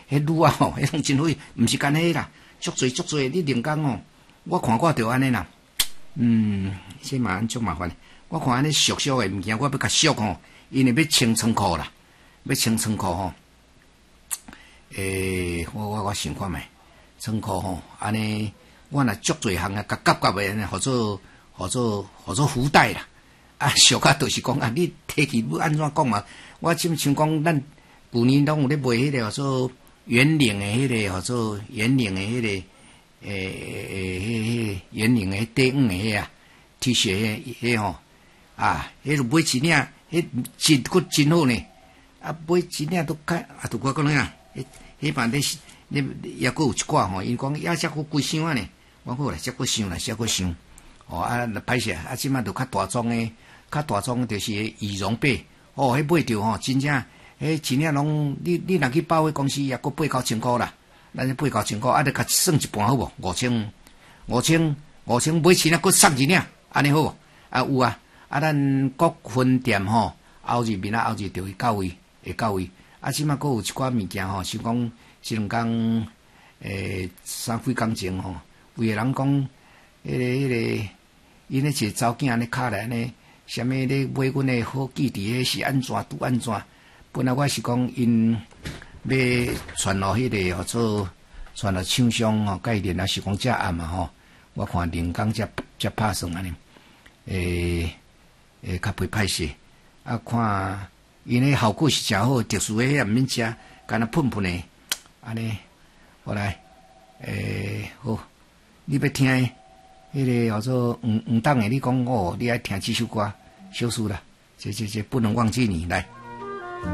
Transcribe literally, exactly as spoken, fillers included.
迄女啊吼，迄拢真会，毋是干迄啦，足侪足侪，你人工哦，我看我着安尼啦，嗯，这嘛足麻烦。我看安尼俗俗诶物件，我要甲俗吼，因为要穿仓库啦，要穿仓库吼。诶、欸，我我我想看觅，仓库吼，安尼我若足侪项啊，甲夹夹诶，或者或者或者福袋啦。啊，俗啊，就是讲啊，你提起要安怎讲嘛？我即像讲，咱旧年拢有咧卖迄个，叫做圆领诶，迄个叫做圆领诶，迄个诶诶，迄迄圆领诶短五诶啊 ，T 恤迄迄吼啊，迄个买一领，迄真骨真好呢。啊，买一领都较啊，都我讲啊，迄迄版咧咧也阁有一寡吼，因讲也则阁几箱啊呢。我好来则阁想来，则阁想。哦啊，歹势啊，即摆著较大宗诶。较大宗就是羽绒被，哦，迄买着吼，真正，迄真正拢，你你若去百货公司也阁八九千箍啦，咱八九千箍，啊，著甲算一半好无？五千，五千，五千买钱啊，阁送一领，安尼好无？啊有啊，啊咱各分店吼，后日明仔后日就会到位，会到位。啊，即摆阁有一寡物件吼，像讲即两工，诶，三几工前吼，有个人讲，迄个迄个，因咧一个查某囝安尼敲来安尼。啥物咧买阮诶好记伫迄是安怎拄安怎？本来我是讲因要传落迄个或者传落厂商吼，甲伊联络是讲遮暗嘛吼。我看人工则则拍算安尼，诶诶较袂歹势。啊，看因诶效果是诚好，特殊诶也毋免食，干若喷喷诶，安尼。后来诶好，你要听诶，迄个叫做黄黄档诶，你讲哦，你爱听即首歌。小事啦，这这这不能忘记你来。